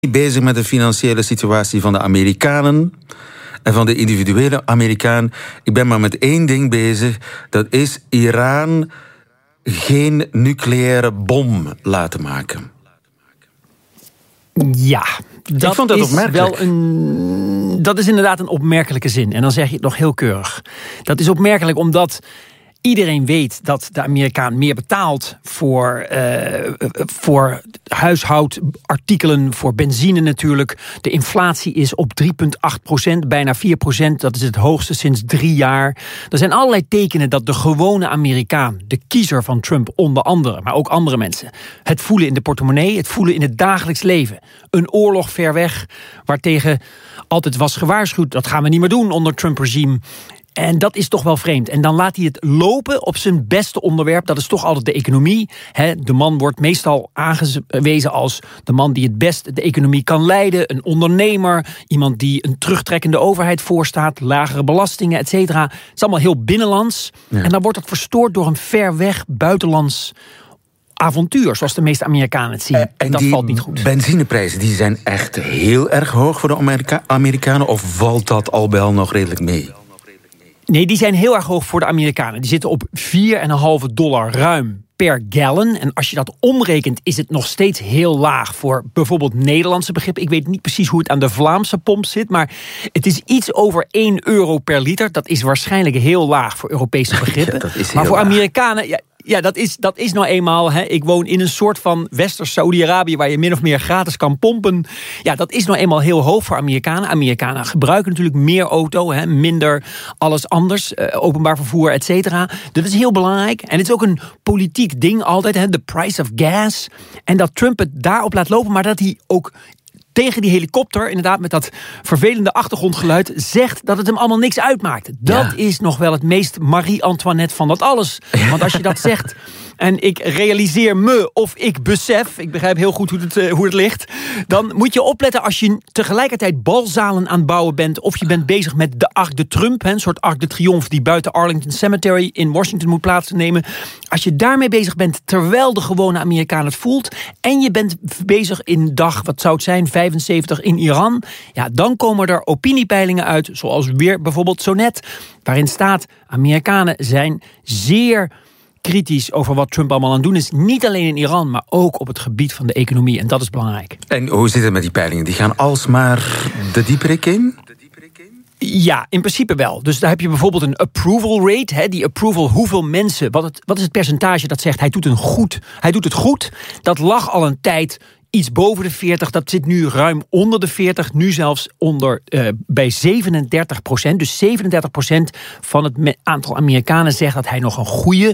bezig met de financiële situatie van de Amerikanen en van de individuele Amerikaan. Ik ben maar met één ding bezig. Dat is Iran geen nucleaire bom laten maken. Ja, ik vond dat opmerkelijk. Dat is inderdaad een opmerkelijke zin. En dan zeg je het nog heel keurig. Dat is opmerkelijk omdat iedereen weet dat de Amerikaan meer betaalt voor huishoudartikelen, voor benzine natuurlijk. De inflatie is op 3,8%, bijna 4%. Dat is het hoogste sinds 3 jaar. Er zijn allerlei tekenen dat de gewone Amerikaan, de kiezer van Trump onder andere, maar ook andere mensen, het voelen in de portemonnee, het voelen in het dagelijks leven. Een oorlog ver weg, waartegen altijd was gewaarschuwd, dat gaan we niet meer doen onder Trump-regime. En dat is toch wel vreemd. En dan laat hij het lopen op zijn beste onderwerp. Dat is toch altijd de economie. De man wordt meestal aangewezen als de man die het best de economie kan leiden. Een ondernemer, iemand die een terugtrekkende overheid voorstaat. Lagere belastingen, et cetera. Het is allemaal heel binnenlands. Ja. En dan wordt het verstoord door een ver weg buitenlands avontuur, zoals de meeste Amerikanen het zien. En dat valt niet goed. Benzineprijzen, die zijn echt heel erg hoog voor de Amerikanen? Of valt dat al bij al nog redelijk mee? Nee, die zijn heel erg hoog voor de Amerikanen. Die zitten op $4,5 ruim per gallon. En als je dat omrekent, is het nog steeds heel laag voor bijvoorbeeld Nederlandse begrippen. Ik weet niet precies hoe het aan de Vlaamse pomp zit, maar het is iets over €1 per liter. Dat is waarschijnlijk heel laag voor Europese begrippen. Ja, maar voor laag. Amerikanen, ja, dat is nou eenmaal. Ik woon in een soort van Westers Saudi-Arabië waar je min of meer gratis kan pompen. Ja, dat is nou eenmaal heel hoog voor Amerikanen. Amerikanen gebruiken natuurlijk meer auto, minder alles anders, openbaar vervoer, et cetera. Dat is heel belangrijk. En het is ook een politiek ding altijd, the price of gas. En dat Trump het daarop laat lopen, maar dat hij ook tegen die helikopter, inderdaad met dat vervelende achtergrondgeluid, zegt dat het hem allemaal niks uitmaakt. Dat is nog wel het meest Marie-Antoinette van dat alles. Want als je dat zegt en ik realiseer me of ik besef, ik begrijp heel goed hoe het ligt, dan moet je opletten als je tegelijkertijd balzalen aan het bouwen bent of je bent bezig met de Arc de Trump, een soort Arc de Triomphe die buiten Arlington Cemetery in Washington moet plaatsnemen. Als je daarmee bezig bent terwijl de gewone Amerikaan het voelt en je bent bezig in dag, wat zou het zijn, 75 in Iran, ja, dan komen er opiniepeilingen uit, zoals weer bijvoorbeeld zo net, waarin staat, Amerikanen zijn zeer kritisch over wat Trump allemaal aan het doen is. Niet alleen in Iran, maar ook op het gebied van de economie. En dat is belangrijk. En hoe zit het met die peilingen? Die gaan alsmaar de dieperik in? Ja, in principe wel. Dus daar heb je bijvoorbeeld een approval rate. Die approval, hoeveel mensen, wat is het percentage dat zegt hij doet het goed. Dat lag al een tijd iets boven de 40, dat zit nu ruim onder de 40, nu zelfs bij 37%. Dus 37% van het aantal Amerikanen zegt dat hij nog een goede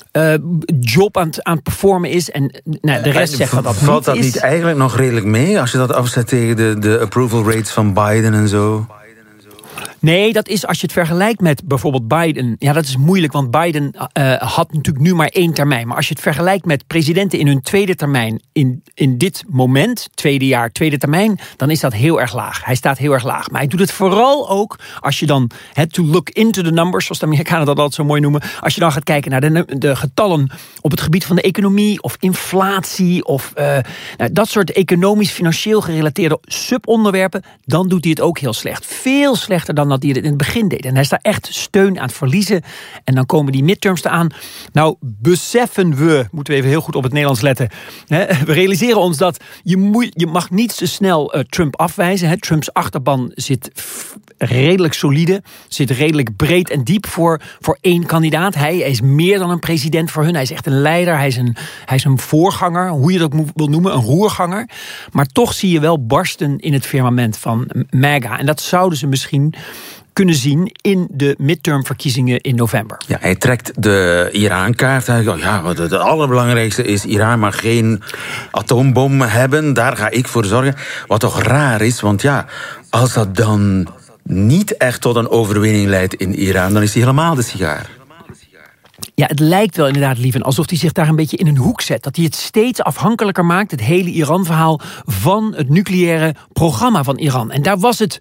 job aan het performen is. En de rest zegt dat valt niet dat is. niet eigenlijk nog redelijk mee, als je dat afzet tegen de approval rates van Biden en zo? Nee, dat is als je het vergelijkt met bijvoorbeeld Biden. Ja, dat is moeilijk, want Biden had natuurlijk nu maar 1 termijn. Maar als je het vergelijkt met presidenten in hun tweede termijn, in dit moment, tweede jaar, tweede termijn, dan is dat heel erg laag. Hij staat heel erg laag. Maar hij doet het vooral ook als je dan, to look into the numbers, zoals de Amerikanen dat altijd zo mooi noemen, als je dan gaat kijken naar de getallen op het gebied van de economie of inflatie of dat soort economisch-financieel gerelateerde subonderwerpen, dan doet hij het ook heel slecht. Veel slechter dan dat hij het in het begin deed. En hij is daar echt steun aan het verliezen. En dan komen die midterms eraan. Nou, beseffen we, moeten we even heel goed op het Nederlands letten. We realiseren ons dat je mag niet zo snel Trump afwijzen. Trumps achterban zit redelijk solide. Zit redelijk breed en diep voor 1 kandidaat. Hij is meer dan een president voor hun. Hij is echt een leider. Hij is een voorganger. Hoe je dat ook wil noemen. Een roerganger. Maar toch zie je wel barsten in het firmament van MAGA. En dat zouden ze misschien kunnen zien in de midtermverkiezingen in november. Ja, hij trekt de Iran-kaart. Het allerbelangrijkste is, Iran mag geen atoombom hebben. Daar ga ik voor zorgen. Wat toch raar is, want als dat dan niet echt tot een overwinning leidt in Iran, dan is hij helemaal de sigaar. Ja, het lijkt wel inderdaad, Lieven, alsof hij zich daar een beetje in een hoek zet. Dat hij het steeds afhankelijker maakt, het hele Iran-verhaal, van het nucleaire programma van Iran. En daar was het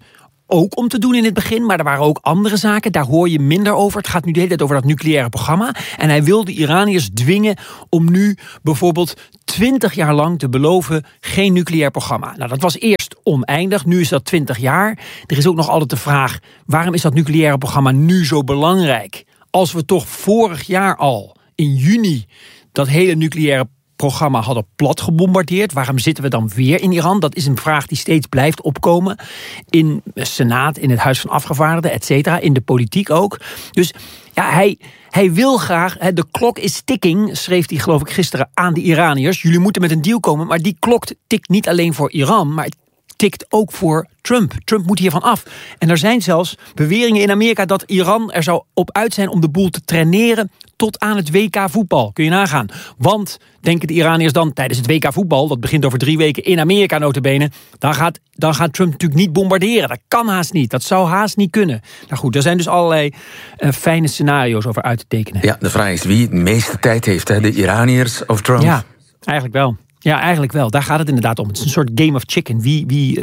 ook om te doen in het begin, maar er waren ook andere zaken. Daar hoor je minder over. Het gaat nu de hele tijd over dat nucleaire programma. En hij wil de Iraniërs dwingen om nu bijvoorbeeld 20 jaar lang te beloven geen nucleair programma. Nou, dat was eerst oneindig. Nu is dat 20 jaar. Er is ook nog altijd de vraag, waarom is dat nucleaire programma nu zo belangrijk? Als we toch vorig jaar al, in juni, dat hele nucleaire programma hadden plat gebombardeerd. Waarom zitten we dan weer in Iran? Dat is een vraag die steeds blijft opkomen. In de Senaat, in het Huis van Afgevaardigden, et cetera. In de politiek ook. Dus ja, hij wil graag, de klok is ticking, schreef hij geloof ik gisteren aan de Iraniërs. Jullie moeten met een deal komen, maar die klok tikt niet alleen voor Iran, maar het tikt ook voor Trump. Trump moet hiervan af. En er zijn zelfs beweringen in Amerika dat Iran er zou op uit zijn om de boel te traineren tot aan het WK voetbal. Kun je nagaan. Want, denken de Iraniërs dan, tijdens het WK voetbal, dat begint over 3 weken in Amerika nota bene, dan gaat Trump natuurlijk niet bombarderen. Dat kan haast niet. Dat zou haast niet kunnen. Nou goed, er zijn dus allerlei fijne scenario's over uit te tekenen. Ja, de vraag is wie het meeste tijd heeft, hè? De Iraniërs of Trump? Ja, eigenlijk wel. Ja, eigenlijk wel. Daar gaat het inderdaad om. Het is een soort game of chicken. Wie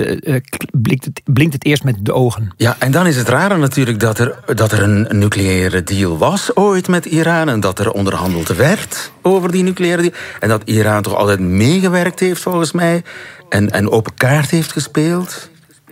blinkt het eerst met de ogen? Ja, en dan is het rare natuurlijk dat er een nucleaire deal was ooit met Iran en dat er onderhandeld werd over die nucleaire deal. En dat Iran toch altijd meegewerkt heeft volgens mij en open kaart heeft gespeeld.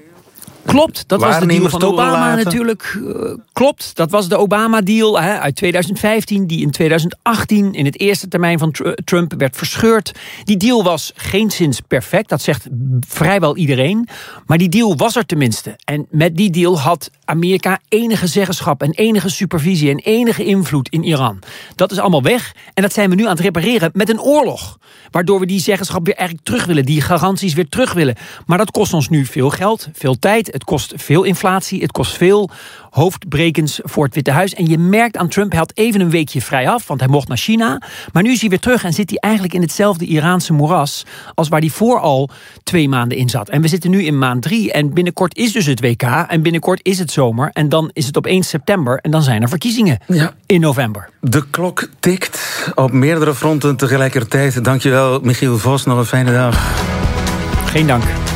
Klopt, dat was de deal van Obama natuurlijk. Klopt, dat was de Obama-deal uit 2015... die in 2018 in het eerste termijn van Trump werd verscheurd. Die deal was geenszins perfect, dat zegt vrijwel iedereen. Maar die deal was er tenminste. En met die deal had Amerika enige zeggenschap en enige supervisie en enige invloed in Iran. Dat is allemaal weg en dat zijn we nu aan het repareren met een oorlog. Waardoor we die zeggenschap weer eigenlijk terug willen, die garanties weer terug willen. Maar dat kost ons nu veel geld, veel tijd. Het kost veel inflatie, het kost veel hoofdbrekens voor het Witte Huis. En je merkt aan Trump, hij had even een weekje vrij af, want hij mocht naar China. Maar nu is hij weer terug en zit hij eigenlijk in hetzelfde Iraanse moeras als waar hij voor al 2 maanden in zat. En we zitten nu in maand 3 en binnenkort is dus het WK en binnenkort is het zomer. En dan is het op 1 september en dan zijn er verkiezingen in november. De klok tikt op meerdere fronten tegelijkertijd. Dankjewel, Michiel Vos. Nog een fijne dag. Geen dank.